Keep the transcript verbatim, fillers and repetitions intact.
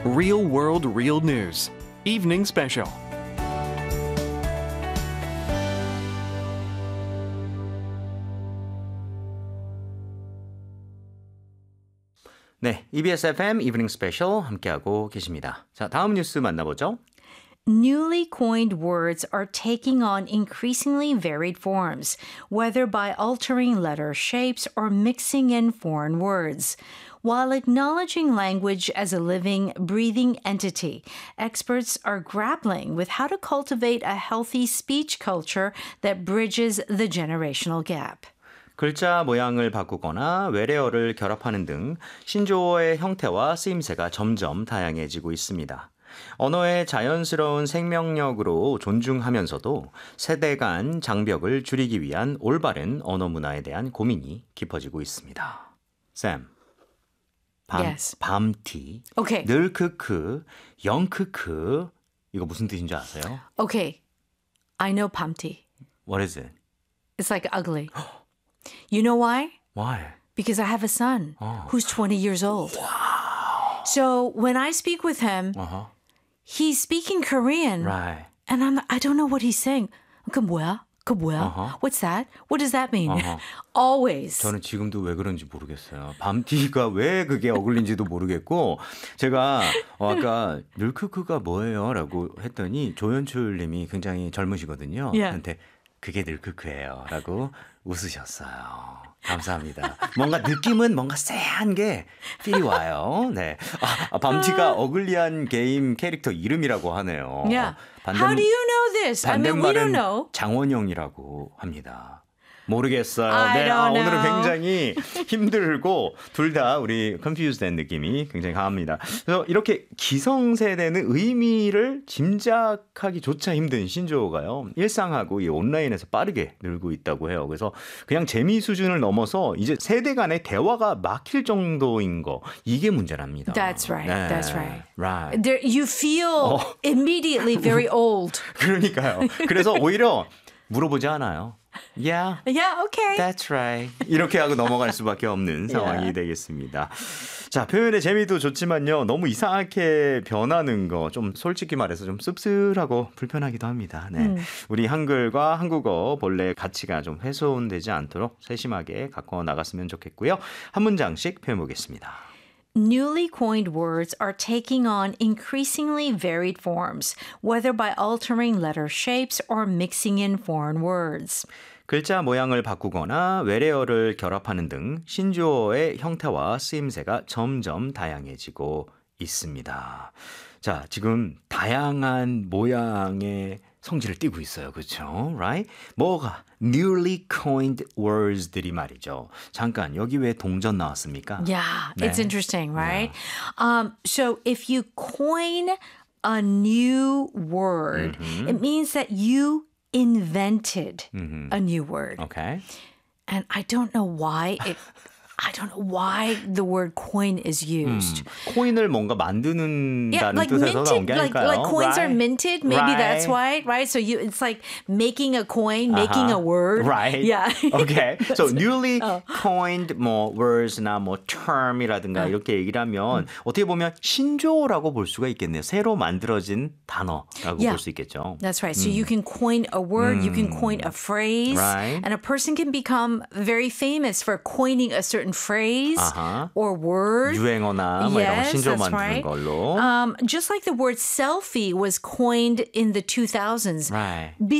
Real World Real News Evening Special. 네, 이비에스 에프엠 이브닝 스페셜 함께하고 계십니다. 자, 다음 뉴스 만나보죠. Newly coined words are taking on increasingly varied forms, whether by altering letter shapes or mixing in foreign words. While acknowledging language as a living, breathing entity, experts are grappling with how to cultivate a healthy speech culture that bridges the generational gap. 글자 모양을 바꾸거나 외래어를 결합하는 등 신조어의 형태와 쓰임새가 점점 다양해지고 있습니다. 언어의 자연스러운 생명력으로 존중하면서도 세대 간 장벽을 줄이기 위한 올바른 언어 문화에 대한 고민이 깊어지고 있습니다. 쌤, 밤, Yes. 밤티, Okay. 늘 크크, 영 크크 이거 무슨 뜻인지 아세요? Okay, I know Pamti. What is it? It's like ugly. You know why? Why? Because I have a son Oh. who's twenty years old. So when I speak with him, Uh-huh. he's speaking Korean. Right. And I'm I don't know what he's saying. 그 뭐야? 그 뭐야? Uh-huh. What's that? What does that mean? Uh-huh. Always. 저는 지금도 왜 그런지 모르겠어요. 밤티가 왜 그게 어글린지도 모르겠고 제가 어, 아까 늘크크가 뭐예요? 라고 했더니 조연출 님이 굉장히 젊으시거든요. Yeah. 한테 그게 늘크크예요. 라고 웃으셨어요. 감사합니다. 뭔가 느낌은 뭔가 쎄한 게 필이 와요. 네. 아, 밤티가 어글리한 게임 캐릭터 이름이라고 하네요. Yeah. 반대, How do you know this? I mean, we don't 반대말은 know. 장원영이라고 합니다. 모르겠어요. I 네, 아, don't 오늘은 know. 굉장히 힘들고 둘 다 우리 confused 된 느낌이 굉장히 강합니다. 그래서 이렇게 기성세대는 의미를 짐작하기조차 힘든 신조어가요. 일상하고 이 온라인에서 빠르게 늘고 있다고 해요. 그래서 그냥 재미 수준을 넘어서 이제 세대 간의 대화가 막힐 정도인 거 이게 문제랍니다. That's right. 네. That's right. Right. There, you feel immediately very old. 그러니까요. 그래서 오히려 물어보지 않아요. Yeah. Yeah, okay. That's right. 이렇게 하고 넘어갈 수밖에 없는 상황이 Yeah. 되겠습니다. 자, 표현의 재미도 좋지만요. 너무 이상하게 변하는 거 좀 솔직히 말해서 좀 씁쓸하고 불편하기도 합니다. 네. 음. 우리 한글과 한국어 본래 가치가 좀 훼손되지 않도록 세심하게 갖고 나갔으면 좋겠고요. 한 문장씩 표현 보겠습니다. Newly coined words are taking on increasingly varied forms, whether by altering letter shapes or mixing in foreign words. 글자 모양을 바꾸거나 외래어를 결합하는 등 신조어의 형태와 쓰임새가 점점 다양해지고 있습니다. 자, 지금 다양한 모양의 성질을 띠고 있어요. 그렇죠? Right? 뭐가? Newly coined words들이 말이죠. 잠깐, 여기 왜 동전 나왔습니까? Yeah, 네. it's interesting, right? Um, so if you coin a new word, it means that you invented a new word. Okay. And I don't know why it I don't know why the word coin is used. 코인을 뭔가 만드는다는 Yeah, like 뜻에서 나온 minted, 게 like 아닐까요? like coins are Right? minted. Maybe Right. that's why, right? So you, it's like making a coin, making a word, Right. Yeah. Okay. So newly coined 뭐 words나 뭐 term이라든가 이렇게 얘기를 하면 어떻게 보면 신조어라고 볼 수가 있겠네요. 새로 만들어진 단어라고 Yeah. 볼 수 있겠죠. That's right. So you can coin a word, you can coin a phrase, Right. and a person can become very famous for coining a certain phrase Uh-huh. or word. 유행어나 뭐 이런 거 Yes, 신조어 that's 만드는 right. 걸로. Um, just like the word selfie was coined in the two thousands. Right.